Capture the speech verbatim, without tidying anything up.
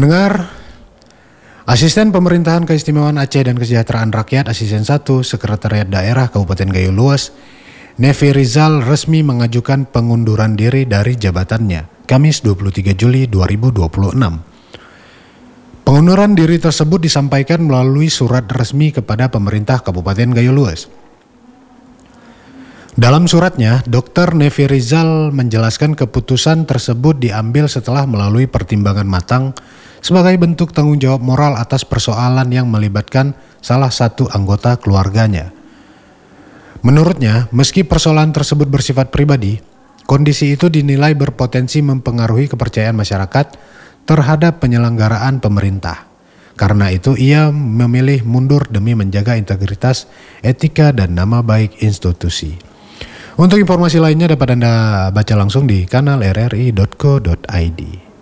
Pendengar, Asisten Pemerintahan Keistimewaan Aceh dan Kesejahteraan Rakyat Asisten satu Sekretariat Daerah Kabupaten Gayo Luas, Nevi Rizal resmi mengajukan pengunduran diri dari jabatannya Kamis dua puluh tiga Juli dua ribu dua puluh enam. Pengunduran diri tersebut disampaikan melalui surat resmi kepada pemerintah Kabupaten Gayo Luas. Dalam suratnya, Doktor Nevi Rizal menjelaskan keputusan tersebut diambil setelah melalui pertimbangan matang sebagai bentuk tanggung jawab moral atas persoalan yang melibatkan salah satu anggota keluarganya. Menurutnya, meski persoalan tersebut bersifat pribadi, kondisi itu dinilai berpotensi mempengaruhi kepercayaan masyarakat terhadap penyelenggaraan pemerintah. Karena itu, ia memilih mundur demi menjaga integritas, etika, dan nama baik institusi. Untuk informasi lainnya dapat Anda baca langsung di kanal r r i dot co dot i d.